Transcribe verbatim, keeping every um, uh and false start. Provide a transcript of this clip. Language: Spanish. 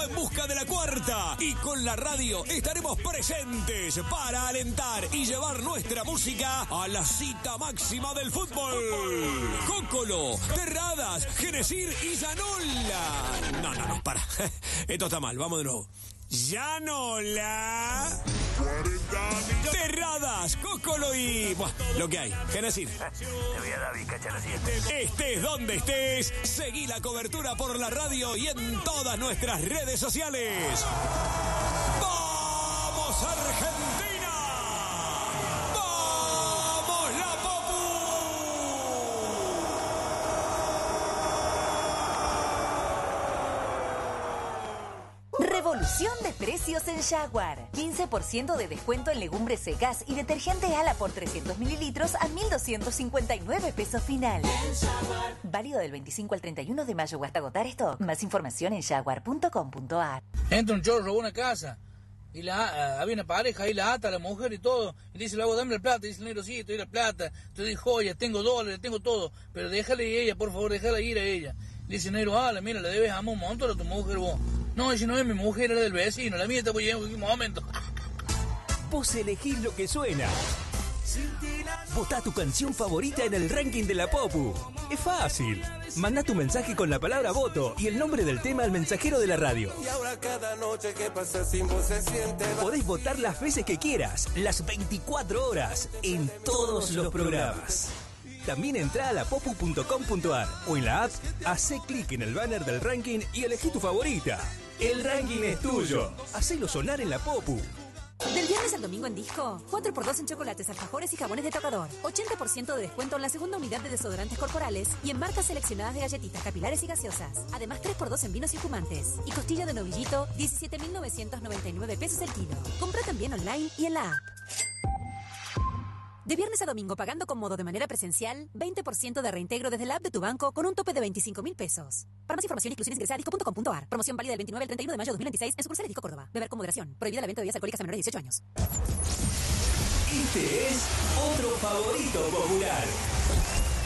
en busca de la cuarta. Y con la radio estaremos presentes para alentar y llevar nuestra música a la cita máxima del fútbol. Cócolo, Terradas, Genesir y Llanola. No, no, no, para. Esto está mal, vamos de nuevo. Llanola, Terradas, Cócolo y... Buah, lo que hay, Genesir. Te voy a dar bizcacha la siguiente. Estés donde estés, seguí la cobertura por la radio y en todas nuestras redes sociales. ¡Vamos, Argentina! ¡Vamos, la Popu! Revolución de precios en Jaguar. quince por ciento de descuento en legumbres secas y detergente Ala por trescientos mililitros a mil doscientos cincuenta y nueve pesos final. Válido del veinticinco al treinta y uno de mayo o hasta agotar stock. Más información en jaguar punto com punto a r. Entra un chorro, robó una casa. Y la, había una pareja ahí, la ata, la mujer y todo. Y le dice, luego dame la plata. Y dice el negro, sí, te doy la plata. Te doy joyas, tengo dólares, tengo todo. Pero déjale ir a ella, por favor, déjala ir a ella. Le dice el negro, ah, mira, le debes amor un montón a tu mujer vos. No, si no es mi mujer, era del vecino. La mía está muy bien en un momento. Vos elegís lo que suena. Votá tu canción favorita en el ranking de la Popu. Es fácil. Mandá tu mensaje con la palabra voto y el nombre del tema al mensajero de la radio. Y ahora cada noche que pasa sin vos se siente... Podés votar las veces que quieras, las veinticuatro horas, en todos los programas. También entrá a la popu punto com punto a r o en la app, hacé clic en el banner del ranking y elegí tu favorita. El ranking es tuyo. Hacelo sonar en la Popu. Del viernes al domingo en Disco, cuatro por dos en chocolates, alfajores y jabones de tocador. ochenta por ciento de descuento en la segunda unidad de desodorantes corporales y en marcas seleccionadas de galletitas capilares y gaseosas. Además, tres por dos en vinos y fumantes. Y costilla de novillito, diecisiete mil novecientos noventa y nueve pesos el kilo. Compra también online y en la app. De viernes a domingo, pagando con modo de manera presencial, veinte por ciento de reintegro desde la app de tu banco con un tope de veinticinco mil pesos. Para más información, inclusiones ingresa a disco punto com punto a r. Promoción válida del veintinueve al treinta y uno de mayo de dos mil veintiséis en sucursales Disco Córdoba. Beber con moderación. Prohibida la venta de bebidas alcohólicas a menores de dieciocho años. Este es otro favorito popular.